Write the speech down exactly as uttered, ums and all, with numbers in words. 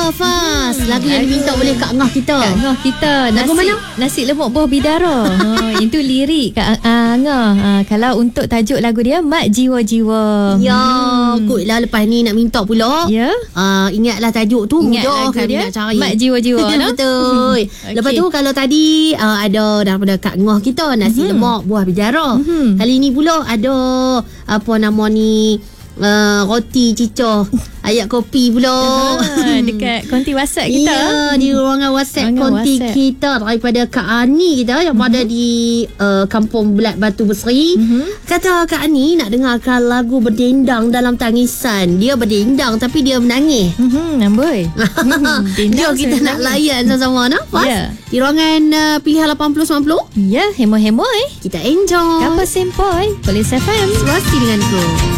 Fas. Lagu yang diminta oleh Kak Ngah kita. Kak Ngah kita. Lagu nasi, mana? Nasi lemak buah bidara. ha, Itu lirik Kak uh, Ngah. ha, Kalau untuk tajuk lagu dia Mak Jiwa-Jiwa. Ya, hmm. kot lah lepas ni nak minta pula. Ya. Uh, ingatlah tajuk tu. Ingat mudah lagu kami dia nak cari. Mak Jiwa-Jiwa. no? Betul. Okay. Lepas tu kalau tadi uh, ada daripada Kak Ngah kita nasi Mhm. lemak buah bidara. Mhm. Kali ni pula ada apa nama ni, uh, roti cicah ayat kopi pula. Ha, dekat konti WhatsApp kita. Ya, di ruangan WhatsApp Ruangan konti WhatsApp. kita daripada Kak Ani kita yang berada Mhm. di uh, Kampung Belat Batu Berseri. Mhm. Kata Kak Ani nak dengarkan lagu Berdendang Dalam Tangisan. Dia berdendang tapi dia menangis. Hmm, amboi. Hmm, Jom kita nak layan sama-sama, no? Pas Ya. di ruangan uh, pilihan lapan puluh sembilan puluh. Ya, hemo-hemo eh. Kita enjoy. Kapal Sempoi, Polis F M. Terus denganku.